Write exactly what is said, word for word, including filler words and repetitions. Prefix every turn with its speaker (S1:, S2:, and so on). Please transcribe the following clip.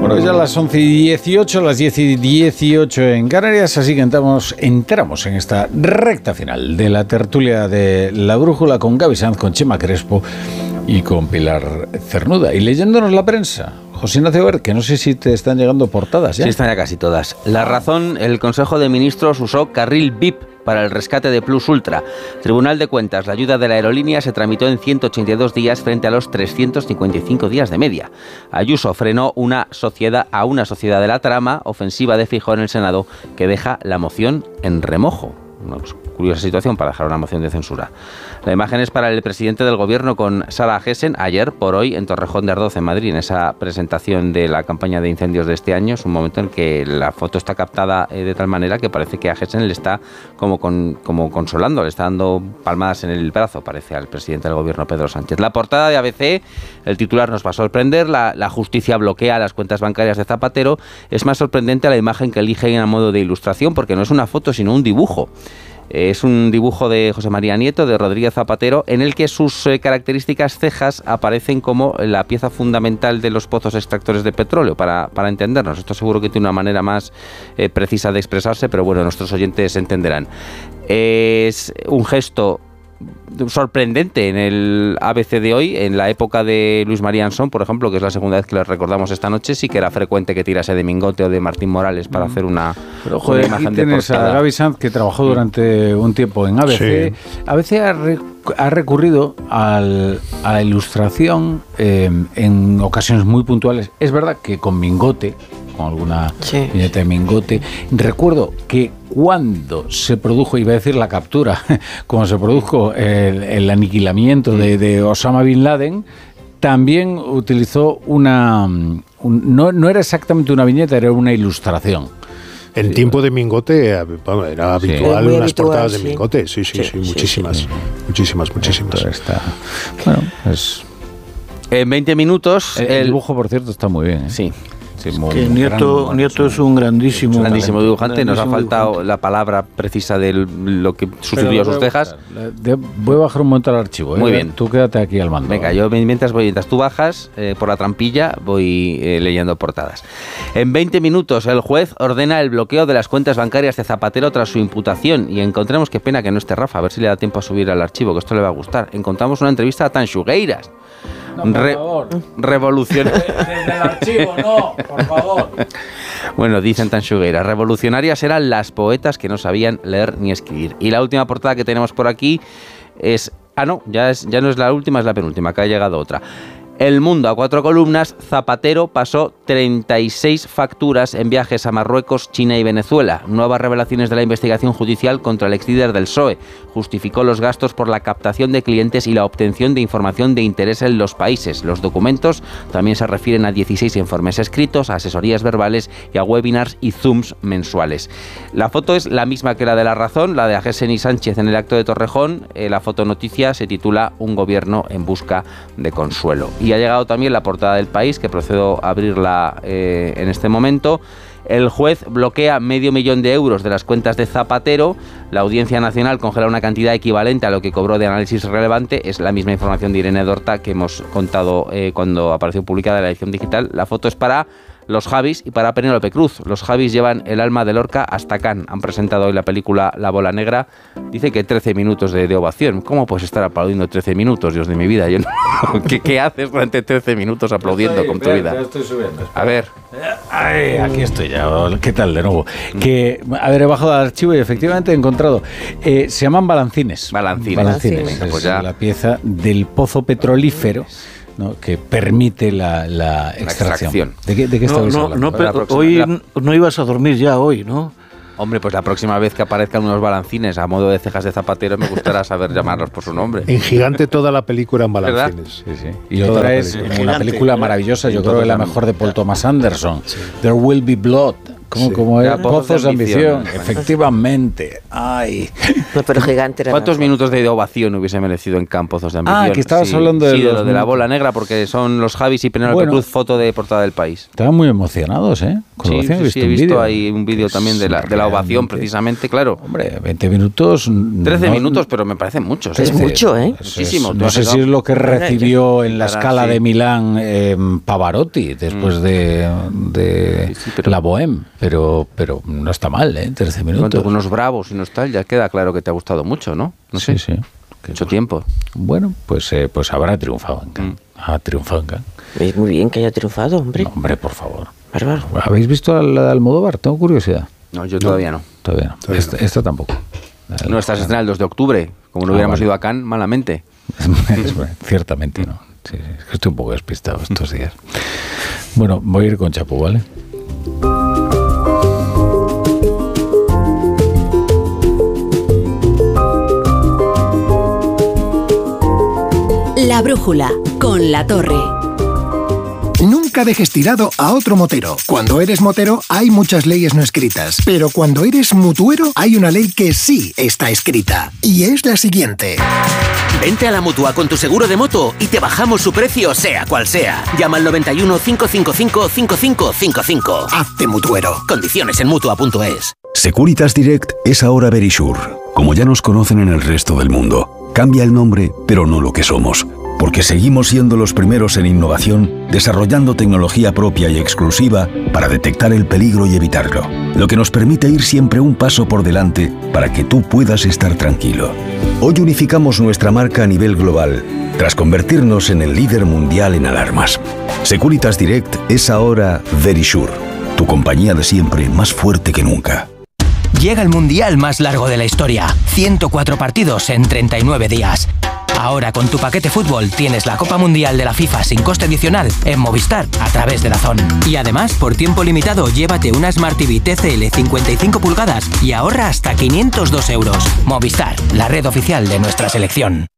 S1: Bueno, ya las once y dieciocho, las diez y dieciocho en Canarias, así que entramos, entramos en esta recta final de la tertulia de La Brújula con Gaby Sanz, con Chema Crespo y con Pilar Cernuda. Y leyéndonos la prensa, José Ignacio Ver, que no sé si te están llegando portadas ya.
S2: Sí, están ya casi todas. La Razón, el Consejo de Ministros usó carril V I P para el rescate de Plus Ultra. Tribunal de Cuentas, la ayuda de la aerolínea se tramitó en ciento ochenta y dos días frente a los trescientos cincuenta y cinco días de media. Ayuso frenó una sociedad a una sociedad de la trama ofensiva de Feijóo en el Senado que deja la moción en remojo. Una curiosa situación para dejar una moción de censura. La imagen es para el presidente del gobierno con Sara Gessen ayer por hoy en Torrejón de Ardoz, en Madrid, en esa presentación de la campaña de incendios de este año. Es un momento en que la foto está captada eh, de tal manera que parece que a Gessen le está como, con, como consolando, le está dando palmadas en el brazo, parece, al presidente del gobierno, Pedro Sánchez. La portada de A B C, el titular nos va a sorprender, la, la justicia bloquea las cuentas bancarias de Zapatero. Es más sorprendente la imagen que eligen a modo de ilustración porque no es una foto sino un dibujo. Es un dibujo de José María Nieto, de Rodríguez Zapatero, en el que sus eh, características cejas aparecen como la pieza fundamental de los pozos extractores de petróleo, para, para entendernos. Esto seguro que tiene una manera más eh, precisa de expresarse, pero bueno, nuestros oyentes entenderán. Es un gesto sorprendente en el A B C de hoy. En la época de Luis María Ansón, por ejemplo, que es la segunda vez que les recordamos esta noche, sí que era frecuente que tirase de Mingote o de Martín Morales para hacer una,
S1: Pero, joder,
S2: una imagen
S1: aquí
S2: de
S1: tienes
S2: portada.
S1: a Gaby Sanz, que trabajó durante un tiempo en A B C. Sí. A B C ha, re, ha recurrido al, a la ilustración eh, en ocasiones muy puntuales. Es verdad que con Mingote, con alguna sí. viñeta de Mingote. Recuerdo que cuando se produjo, iba a decir la captura, cuando se produjo el, el aniquilamiento de, de Osama Bin Laden, también utilizó una... Un, no, no era exactamente una viñeta, era una ilustración.
S3: En sí, tiempo de Mingote bueno, era habitual
S4: sí.
S3: unas
S4: habitual,
S3: portadas
S4: sí.
S3: de Mingote. Sí, sí, sí, sí, sí muchísimas, sí, sí. muchísimas, muchísimas.
S1: Esto está, bueno, es...
S2: En veinte minutos...
S1: El, el dibujo, por cierto, está muy bien, ¿eh?
S2: Sí.
S5: Sí, muy, que Nieto, gran, Nieto es un grandísimo,
S2: un grandísimo dibujante.
S5: grandísimo
S2: Nos ha faltado
S5: dibujante.
S2: La palabra precisa de lo que sucedió a sus cejas.
S1: De, voy a bajar un momento al archivo. ¿eh?
S2: Muy bien.
S1: Tú quédate aquí al mando.
S2: Venga, yo mientras voy, mientras tú bajas eh, por la trampilla, voy eh, leyendo portadas. En veinte minutos, el juez ordena el bloqueo de las cuentas bancarias de Zapatero tras su imputación. Y encontremos, qué pena que no esté Rafa, a ver si le da tiempo a subir al archivo, que esto le va a gustar. Encontramos una entrevista a Tanxugueiras.
S1: No, por
S2: Re-
S1: favor.
S2: Revolucionaria.
S1: Desde el archivo, no, por favor.
S2: Bueno, dicen Tanxugueiras, revolucionarias eran las poetas que no sabían leer ni escribir. Y la última portada que tenemos por aquí es... Ah, no, ya, es, ya no es la última, es la penúltima, que ha llegado otra. El Mundo, a cuatro columnas, Zapatero pasó treinta y seis facturas en viajes a Marruecos, China y Venezuela. Nuevas revelaciones de la investigación judicial contra el exlíder del P S O E. Justificó los gastos por la captación de clientes y la obtención de información de interés en los países. Los documentos también se refieren a dieciséis informes escritos, a asesorías verbales y a webinars y zooms mensuales. La foto es la misma que la de La Razón, la de Agesen y Sánchez en el acto de Torrejón. Eh, la fotonoticia se titula Un gobierno en busca de consuelo. Y ha llegado también la portada del País, que procedo a abrirla eh, en este momento. El juez bloquea medio millón de euros de las cuentas de Zapatero. La Audiencia Nacional congela una cantidad equivalente a lo que cobró de análisis relevante. Es la misma información de Irene Dorta que hemos contado eh, cuando apareció publicada la edición digital. La foto es para los Javis y para Penélope Cruz. Los Javis llevan el alma de Lorca hasta Cannes. Han presentado hoy la película La Bola Negra. Dice que trece minutos de, de ovación. ¿Cómo puedes estar aplaudiendo trece minutos, Dios de mi vida? Yo no... ¿Qué, ¿Qué haces durante trece minutos aplaudiendo estoy, con tu vida?
S1: Ya estoy subiendo.
S2: A ver.
S1: Ay, aquí estoy ya. ¿Qué tal de nuevo? Que, a ver, he bajado al archivo y efectivamente he encontrado. Eh, se llaman balancines.
S2: Balancines.
S1: Balancines.
S2: Venga, pues
S1: es
S2: ya.
S1: La pieza del pozo petrolífero, ¿no?, que permite la, la extracción.
S2: extracción.
S1: ¿De qué, de qué
S5: no,
S1: estabais
S5: no,
S1: hablando?
S5: no, pero hoy la... no ibas a dormir ya hoy, ¿no?
S2: Hombre, pues la próxima vez que aparezcan unos balancines a modo de cejas de Zapatero me gustará saber llamarlos por su nombre.
S3: En Gigante toda la película en balancines.
S1: Sí, sí. Y toda otra es película. una película maravillosa, yo creo que la mejor de Paul Thomas Anderson. Sí. There Will Be Blood, Como,
S3: Sí.
S1: como
S2: Era
S1: es, pozos de ambición,
S2: ambición.
S1: efectivamente. Ay.
S4: No, pero gigante era.
S2: ¿Cuántos
S4: mejor.
S2: minutos de ovación hubiese merecido en campo Pozos de Ambición?
S1: Ah, que estabas
S2: Sí,
S1: hablando de
S2: sí, de
S1: los
S2: lo de la
S1: minutos.
S2: bola negra, porque son los Javis y Penélope
S1: Bueno.
S2: Cruz, foto de portada del País.
S1: Estaban muy emocionados, ¿eh? Con la
S2: Sí,
S1: ovación,
S2: sí, sí, he
S1: un
S2: visto
S1: vídeo.
S2: ahí un vídeo
S1: Que
S2: también
S1: es
S2: de la, de la ovación,
S1: realmente-
S2: precisamente, claro.
S1: Hombre, veinte minutos.
S2: trece
S1: no-
S2: minutos, pero me parecen muchos.
S4: Es
S2: ¿eh?
S4: mucho, ¿eh?
S1: Eso es-
S2: Muchísimo. Tú
S1: No
S2: has
S1: sé
S2: estado-
S1: si es lo que recibió en la
S2: Ahora
S1: escala
S2: sí.
S1: de Milán eh, Pavarotti después
S2: Mm.
S1: de, de
S2: Sí, sí, pero-
S1: la Bohème, pero, pero no está mal, ¿eh? trece
S2: Cuando
S1: minutos.
S2: con unos bravos y no tal, ya queda claro que te ha gustado mucho, ¿no? No
S1: Sí,
S2: sé.
S1: sí.
S2: Mucho tiempo.
S1: Bueno, pues, eh, pues habrá triunfado en Cannes.
S2: Mm.
S1: Ha triunfado en Cannes.
S4: Es muy bien que haya triunfado, hombre.
S1: No, hombre, por favor.
S4: Bárbaro.
S1: ¿Habéis visto la de Almodóvar? Tengo curiosidad.
S2: No, yo todavía no.
S1: Todavía no.
S3: Todavía
S1: esta,
S3: no.
S1: esta tampoco.
S2: No, estás estrenada el dos de octubre. Como no
S1: Ah,
S2: hubiéramos
S1: vale.
S2: ido a Cannes, malamente.
S1: Es verdad, ciertamente no. Sí, sí, es que estoy un poco despistado estos días. Bueno, voy a ir con Chapu, ¿vale?
S6: La brújula con La Torre.
S7: Nunca dejes tirado a otro motero. Cuando eres motero hay muchas leyes no escritas, pero cuando eres mutuero hay una ley que sí está escrita. Y es la siguiente.
S8: Vente a la Mutua con tu seguro de moto y te bajamos su precio sea cual sea. Llama al noventa y uno, cinco cinco cinco, cinco cinco cinco cinco.
S7: Hazte mutuero.
S8: Condiciones en Mutua punto es.
S9: Securitas Direct es ahora Verisure. Como ya nos conocen en el resto del mundo, cambia el nombre, pero no lo que somos. Porque seguimos siendo los primeros en innovación, desarrollando tecnología propia y exclusiva para detectar el peligro y evitarlo. Lo que nos permite ir siempre un paso por delante para que tú puedas estar tranquilo. Hoy unificamos nuestra marca a nivel global, tras convertirnos en el líder mundial en alarmas. Securitas Direct es ahora Verisure, tu compañía de siempre más fuerte que nunca.
S10: Llega el mundial más largo de la historia. ciento cuatro partidos en treinta y nueve días. Ahora con tu paquete fútbol tienes la Copa Mundial de la FIFA sin coste adicional en Movistar a través de DAZN. Y además, por tiempo limitado, llévate una Smart T V T C L cincuenta y cinco pulgadas y ahorra hasta quinientos dos euros. Movistar, la red oficial de nuestra selección.